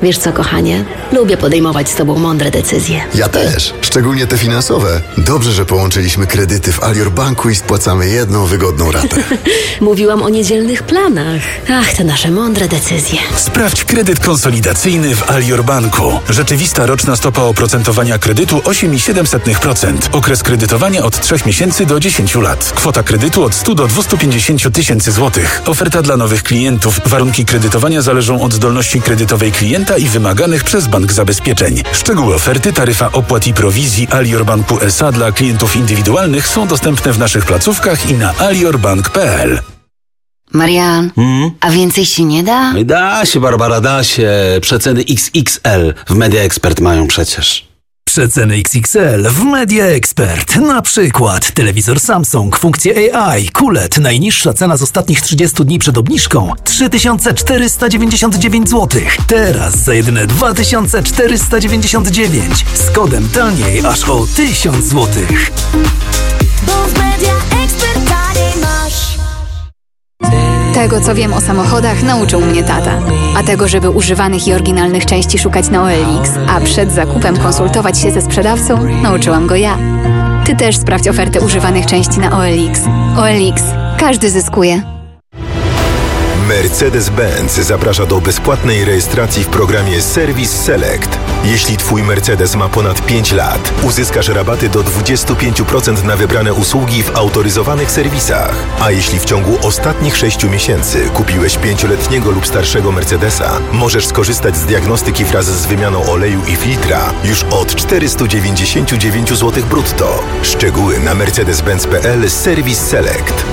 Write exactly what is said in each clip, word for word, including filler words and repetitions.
Wiesz co, kochanie? Lubię podejmować z tobą mądre decyzje. Ja też, szczególnie te finansowe. Dobrze, że połączyliśmy kredyty w Alior Banku i spłacamy jedną wygodną ratę. Mówiłam o niedzielnych planach. Ach, te nasze mądre decyzje. Sprawdź kredyt konsolidacyjny w Alior Banku. Rzeczywista roczna stopa oprocentowania kredytu osiem przecinek siedem procent. Okres kredytowania od trzech miesięcy do dziesięciu lat. Kwota kredytu od stu do dwustu pięćdziesięciu tysięcy złotych. Oferta dla nowych klientów. Warunki kredytowania zależą od zdolności kredytowej klienta i wymaganych przez bank zabezpieczeń. Szczegóły oferty, taryfa opłat i prowizji Alior Banku S A dla klientów indywidualnych są dostępne w naszych placówkach i na aliorbank kropka p l. Marian, Hmm? a więcej się nie da? Da się, Barbara, da się. Przeceny X X L w Media Expert mają przecież. Przeceny X X L w Media Expert. Na przykład telewizor Samsung, funkcje A I, Q L E D. Najniższa cena z ostatnich trzydziestu dni przed obniżką trzy tysiące czterysta dziewięćdziesiąt dziewięć złotych. Teraz za jedyne dwa tysiące czterysta dziewięćdziesiąt dziewięć. Z kodem taniej aż o tysiąc złotych. Bo w Media Expert taniej masz. Tego, co wiem o samochodach, nauczył mnie tata. A tego, żeby używanych i oryginalnych części szukać na O L X, a przed zakupem konsultować się ze sprzedawcą, nauczyłam go ja. Ty też sprawdź ofertę używanych części na O L X. O L X. Każdy zyskuje. Mercedes-Benz zaprasza do bezpłatnej rejestracji w programie Service Select. Jeśli Twój Mercedes ma ponad pięć lat, uzyskasz rabaty do dwadzieścia pięć procent na wybrane usługi w autoryzowanych serwisach. A jeśli w ciągu ostatnich sześciu miesięcy kupiłeś pięcioletniego lub starszego Mercedesa, możesz skorzystać z diagnostyki wraz z wymianą oleju i filtra już od czterysta dziewięćdziesiąt dziewięć złotych brutto. Szczegóły na mercedes benz kropka p l Service Select.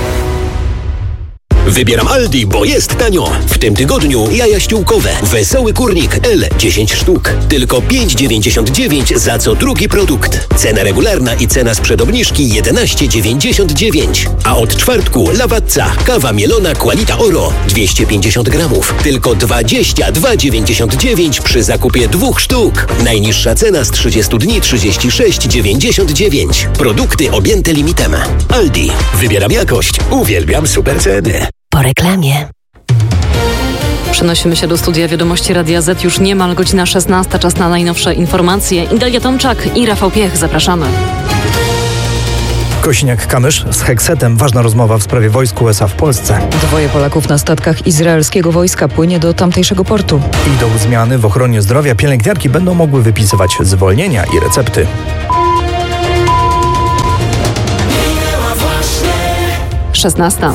Wybieram Aldi, bo jest tanio. W tym tygodniu jaja ściółkowe. Wesoły kurnik L dziesięć sztuk. Tylko pięć dziewięćdziesiąt dziewięć za co drugi produkt. Cena regularna i cena sprzed obniżki jedenaście dziewięćdziesiąt dziewięć. A od czwartku Lawazza kawa mielona Qualita Oro dwieście pięćdziesiąt gramów. Tylko dwadzieścia dwa dziewięćdziesiąt dziewięć przy zakupie dwóch sztuk. Najniższa cena z trzydziestu dni trzydzieści sześć dziewięćdziesiąt dziewięć. Produkty objęte limitem. Aldi. Wybieram jakość. Uwielbiam super ceny. Po reklamie. Przenosimy się do studia Wiadomości Radia Z. Już niemal godzina szesnasta. Czas na najnowsze informacje. Idalia Tomczak i Rafał Piech. Zapraszamy. Kosiniak-Kamysz z Heksetem. Ważna rozmowa w sprawie wojsk U S A w Polsce. Dwoje Polaków na statkach izraelskiego wojska płynie do tamtejszego portu. Idą zmiany w ochronie zdrowia. Pielęgniarki będą mogły wypisywać zwolnienia i recepty. szesnasta.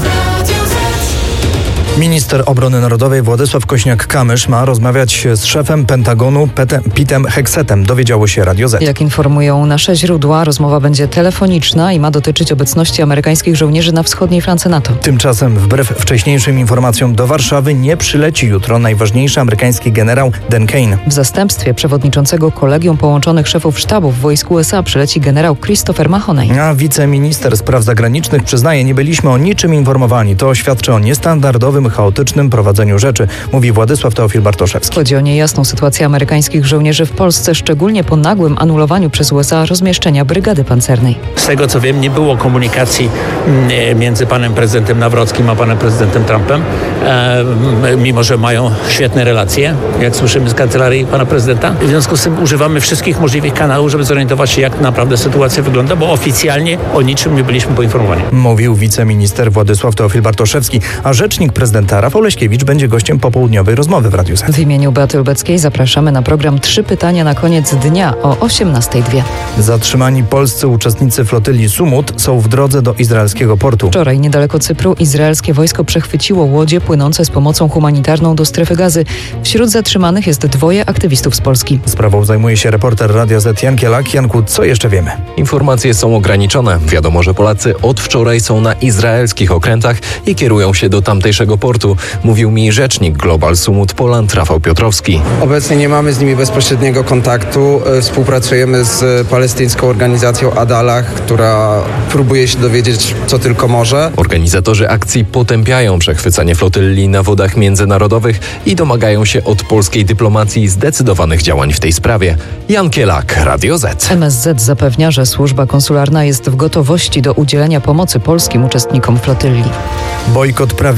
Minister Obrony Narodowej Władysław Kosiniak-Kamysz ma rozmawiać z szefem Pentagonu Petem Heksetem, dowiedziało się Radio Z. Jak informują nasze źródła, rozmowa będzie telefoniczna i ma dotyczyć obecności amerykańskich żołnierzy na wschodniej flance NATO. Tymczasem, wbrew wcześniejszym informacjom, do Warszawy nie przyleci jutro najważniejszy amerykański generał Dan Kane. W zastępstwie przewodniczącego Kolegium Połączonych Szefów Sztabów wojsk U S A przyleci generał Christopher Mahoney. A wiceminister spraw zagranicznych przyznaje, nie byliśmy o niczym informowani. To świadczy o niestandardowym, chaotycznym prowadzeniu rzeczy, mówi Władysław Teofil Bartoszewski. Chodzi o niejasną sytuację amerykańskich żołnierzy w Polsce, szczególnie po nagłym anulowaniu przez U S A rozmieszczenia brygady pancernej. Z tego co wiem, nie było komunikacji między panem prezydentem Nawrockim a panem prezydentem Trumpem, e, mimo że mają świetne relacje, jak słyszymy z kancelarii pana prezydenta. W związku z tym używamy wszystkich możliwych kanałów, żeby zorientować się, jak naprawdę sytuacja wygląda, bo oficjalnie o niczym nie byliśmy poinformowani. Mówił wiceminister Władysław Teofil Bartoszewski, a rzecznik prezydenta Rafał Leśkiewicz będzie gościem popołudniowej rozmowy w Radiu Z. W imieniu Beaty Lubeckiej zapraszamy na program Trzy pytania na koniec dnia o osiemnastej zero dwa. Zatrzymani polscy uczestnicy flotyli Sumut są w drodze do izraelskiego portu. Wczoraj niedaleko Cypru izraelskie wojsko przechwyciło łodzie płynące z pomocą humanitarną do strefy Gazy. Wśród zatrzymanych jest dwoje aktywistów z Polski. Sprawą zajmuje się reporter Radia Z Jan Kielak. Janku, co jeszcze wiemy? Informacje są ograniczone. Wiadomo, że Polacy od wczoraj są na izraelskich okrętach i kierują się do tamtejszego portu, mówił mi rzecznik Global Sumut Poland Rafał Piotrowski. Obecnie nie mamy z nimi bezpośredniego kontaktu. Współpracujemy z palestyńską organizacją Adalah, która próbuje się dowiedzieć, co tylko może. Organizatorzy akcji potępiają przechwycanie flotyli na wodach międzynarodowych i domagają się od polskiej dyplomacji zdecydowanych działań w tej sprawie. Jan Kielak, Radio Z. M S Z zapewnia, że służba konsularna jest w gotowości do udzielenia pomocy polskim uczestnikom flotyli. Bojkot prawicy i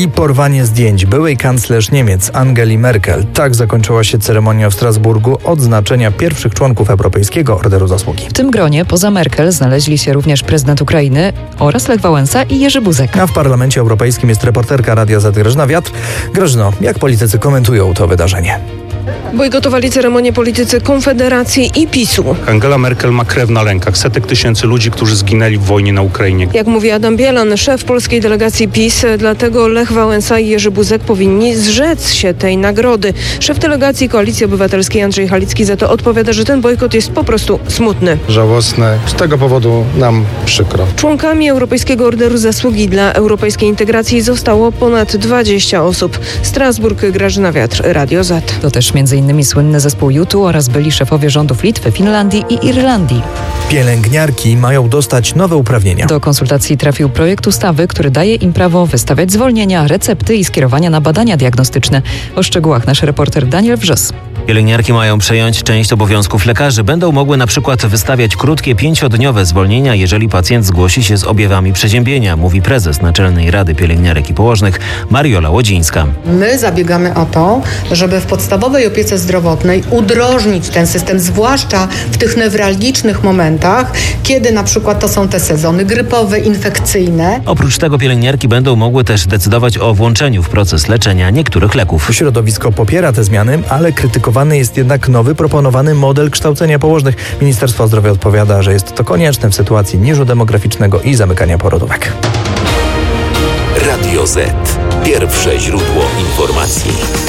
i porwanie zdjęć byłej kanclerz Niemiec Angeli Merkel. Tak zakończyła się ceremonia w Strasburgu odznaczenia pierwszych członków Europejskiego Orderu Zasługi. W tym gronie poza Merkel znaleźli się również prezydent Ukrainy oraz Lech Wałęsa i Jerzy Buzek. A w Parlamencie Europejskim jest reporterka Radia Z Grażyna Wiatr. Grażyno, jak politycy komentują to wydarzenie? Bojkotowali ceremonię politycy Konfederacji i PiSu. Angela Merkel ma krew na rękach. Setek tysięcy ludzi, którzy zginęli w wojnie na Ukrainie. Jak mówi Adam Bielan, szef polskiej delegacji PiS, dlatego Lech Wałęsa i Jerzy Buzek powinni zrzec się tej nagrody. Szef delegacji Koalicji Obywatelskiej Andrzej Halicki za to odpowiada, że ten bojkot jest po prostu smutny. Żałosne. Z tego powodu nam przykro. Członkami Europejskiego Orderu Zasługi dla Europejskiej Integracji zostało ponad dwadzieścia osób. Strasburg, Grażyna Wiatr, Radio Z. To też między innymi słynny zespół U dwa oraz byli szefowie rządów Litwy, Finlandii i Irlandii. Pielęgniarki mają dostać nowe uprawnienia. Do konsultacji trafił projekt ustawy, który daje im prawo wystawiać zwolnienia, recepty i skierowania na badania diagnostyczne. O szczegółach nasz reporter Daniel Wrzos. Pielęgniarki mają przejąć część obowiązków lekarzy. Będą mogły na przykład wystawiać krótkie, pięciodniowe zwolnienia, jeżeli pacjent zgłosi się z objawami przeziębienia, mówi prezes Naczelnej Rady Pielęgniarek i Położnych Mariola Łodzińska. My zabiegamy o to, żeby w podstawowej opiece zdrowotnej udrożnić ten system, zwłaszcza w tych newralgicznych momentach, kiedy na przykład to są te sezony grypowe, infekcyjne. Oprócz tego pielęgniarki będą mogły też decydować o włączeniu w proces leczenia niektórych leków. Środowisko popiera te zmiany, ale krytykowany jest jednak nowy proponowany model kształcenia położnych. Ministerstwo Zdrowia odpowiada, że jest to konieczne w sytuacji niżu demograficznego i zamykania porodówek. Radio Z. Pierwsze źródło informacji.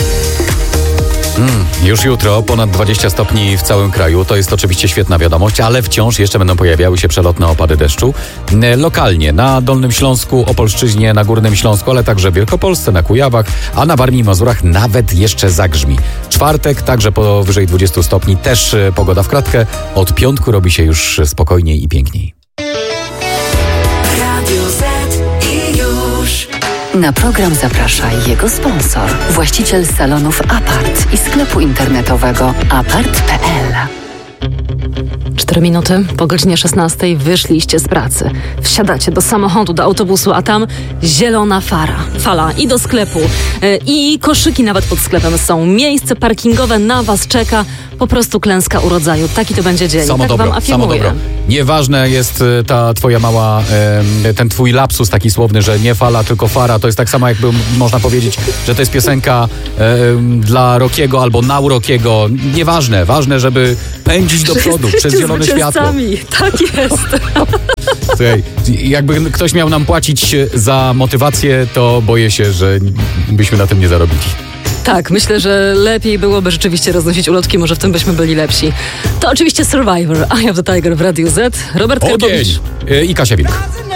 Hmm, już jutro ponad dwadzieścia stopni w całym kraju. To jest oczywiście świetna wiadomość, ale wciąż jeszcze będą pojawiały się przelotne opady deszczu. Lokalnie na Dolnym Śląsku, Opolszczyźnie, na Górnym Śląsku, ale także w Wielkopolsce, na Kujawach, a na Warmii i Mazurach nawet jeszcze zagrzmi. Czwartek także powyżej dwudziestu stopni, też pogoda w kratkę. Od piątku robi się już spokojniej i piękniej. Radio Z i już. Na program zaprasza jego sponsor, właściciel salonów Apart i sklepu internetowego apart kropka p l. Cztery minuty po godzinie szesnastej wyszliście z pracy. Wsiadacie do samochodu, do autobusu, a tam zielona fara. Fala i do sklepu. Yy, I koszyki nawet pod sklepem są. Miejsce parkingowe na was czeka. Po prostu klęska urodzaju. Taki to będzie dzień. Samo tak dobro, wam samo afirmuję. dobro. Nieważne jest ta twoja mała, e, ten twój lapsus taki słowny, że nie fala, tylko fara. To jest tak samo, jakby można powiedzieć, że to jest piosenka e, dla Rockiego albo na Rockiego. Nieważne. Ważne, żeby pędzić do przodu przez zielone światło. Tak jest. Słuchaj, jakby ktoś miał nam płacić za motywację, to boję się, że byśmy na tym nie zarobili. Tak, myślę, że lepiej byłoby rzeczywiście roznosić ulotki, może w tym byśmy byli lepsi. To oczywiście Survivor, Eye of the Tiger w Radiu Z. Robert Ogień Karbowicz i Kasia Wilk.